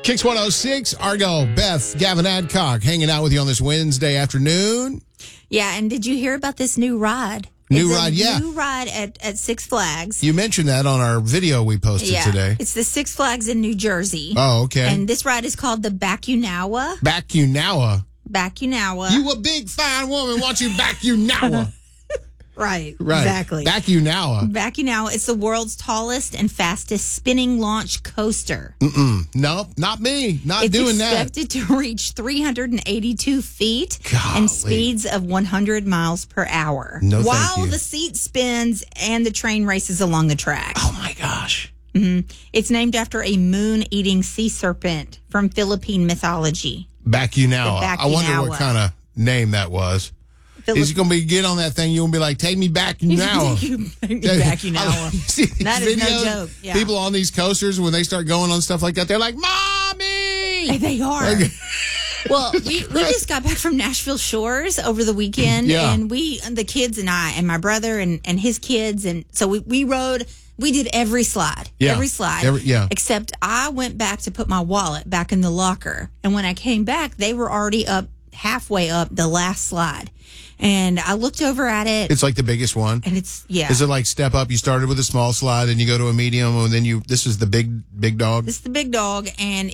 Kicks 106, Argo, Beth, Gavin Adcock hanging out with you on this Wednesday afternoon. Yeah, and did you hear about this new ride? New ride at Six Flags. You mentioned that on our video we posted today. It's the Six Flags in New Jersey. Oh, okay. And this ride is called the Back-You-Nowa. Back-You-Nowa? Back-You-Nowa. You a big, fine woman, why don't you Back-You-Nowa? Right, exactly. Back-You-Nowa. Back-You-Nowa. It's the world's tallest and fastest spinning launch coaster. Nope, not me. Not doing that. It's expected to reach 382 feet Golly. and speeds of 100 miles per hour. No, thank while you. the seat spins and the train races along the track. Oh, my gosh. It's named after a moon-eating sea serpent from Philippine mythology. Back-You-Nowa. The I wonder Back-You-Nowa. what kind of name that was. Is it going to be get on that thing? You're going to be like, take me back now. Back-You-Nowa. See these That is no videos? joke. Yeah. People on these coasters, when they start going on stuff like that, they're like, Mommy! They are. Well, we just got back from Nashville Shores over the weekend, and the kids and I, and my brother and his kids, and so we rode. We did every slide, except I went back to put my wallet back in the locker, and when I came back, they were already halfway up the last slide. And I looked over at it. It's like the biggest one. And it's, Is it like step up? You started with a small slide, and you go to a medium, and then this is the big dog? This is the big dog, and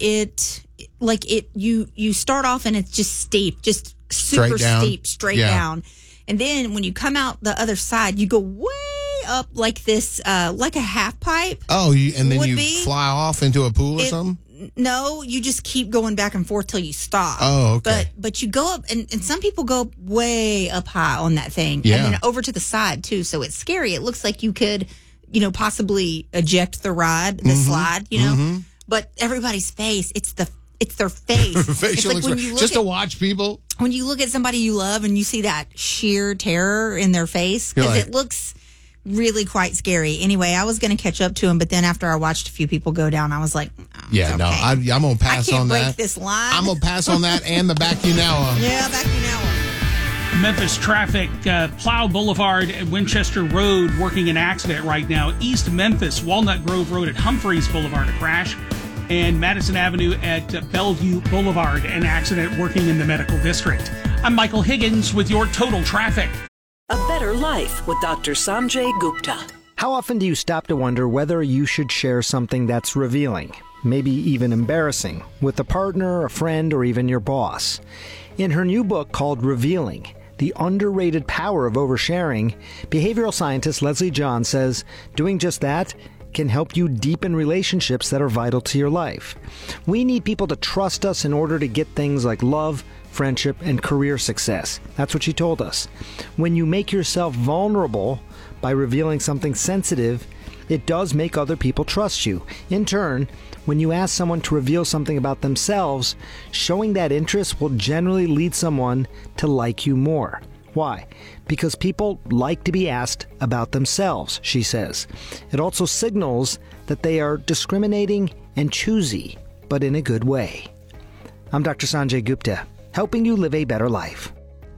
you start off and it's just steep, just super steep, straight down. And then when you come out the other side, you go way up like this, like a half pipe. Oh, and then you fly off into a pool or something? No, you just keep going back and forth till you stop. Oh, okay. But you go up, and some people go way up high on that thing, and then over to the side too. So it's scary. It looks like you could, possibly eject the ride, the slide, But everybody's face, it's their face. Facial expression. Just to watch people. When you look at somebody you love and you see that sheer terror in their face, because it looks really quite scary. Anyway, I was going to catch up to him, but then after I watched a few people go down, I was like, I'm going to pass on that. I can't break this line. I'm going to pass on that and the Back-You-Nowa. Yeah, Back-You-Nowa. Memphis traffic, Plow Boulevard at Winchester Road, working an accident right now. East Memphis, Walnut Grove Road at Humphreys Boulevard, a crash. And Madison Avenue at Bellevue Boulevard, an accident working in the medical district. I'm Michael Higgins with your total traffic. A Better Life with Dr. Sanjay Gupta. How often do you stop to wonder whether you should share something that's revealing, maybe even embarrassing, with a partner, a friend, or even your boss? In her new book called Revealing, The Underrated Power of Oversharing, behavioral scientist Leslie John says doing just that can help you deepen relationships that are vital to your life. We need people to trust us in order to get things like love, friendship, and career success. That's what she told us. When you make yourself vulnerable by revealing something sensitive, it does make other people trust you. In turn, when you ask someone to reveal something about themselves, showing that interest will generally lead someone to like you more. Why? Because people like to be asked about themselves, she says. It also signals that they are discriminating and choosy, but in a good way. I'm Dr. Sanjay Gupta, helping you live a better life.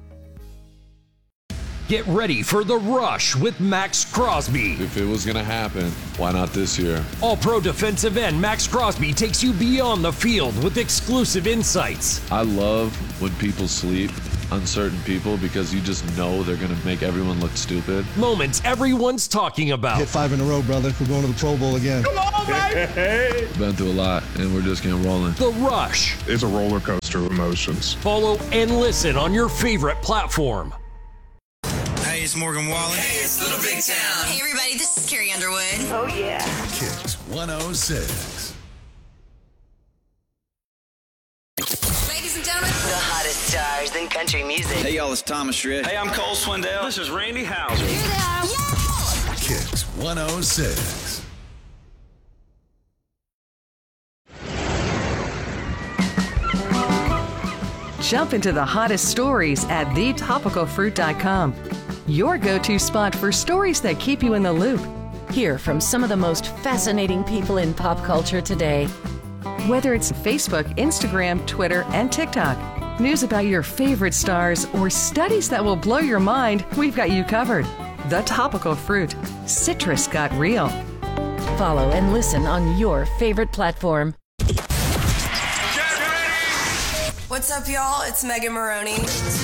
Get ready for The Rush with Max Crosby. If it was going to happen, why not this year? All-pro defensive end Max Crosby takes you beyond the field with exclusive insights. I love when people sleep, uncertain people, because you just know they're going to make everyone look stupid. Moments everyone's talking about. Hit 5 in a row, brother. We're going to the Pro Bowl again. Come on, baby! Been through a lot, and we're just getting rolling. The Rush. It's a roller coaster of emotions. Follow and listen on your favorite platform. Hey, it's Morgan Wallen. Hey, it's Little Big Town. Hey, everybody, this is Carrie Underwood. Oh, yeah. Kicks 106. Ladies and gentlemen, The hottest stars in country music. Hey, y'all, it's Thomas Rhett. Hey, I'm Cole Swindell. This is Randy Houser. Yeah. Kicks 106. Jump into the hottest stories at thetopicalfruit.com. Your go-to spot for stories that keep you in the loop. Hear from some of the most fascinating people in pop culture today. Whether it's Facebook, Instagram, Twitter, and TikTok, news about your favorite stars, or studies that will blow your mind, we've got you covered. The Topical Fruit. Citrus got real. Follow and listen on your favorite platform. What's up, y'all? It's Megan Maroney.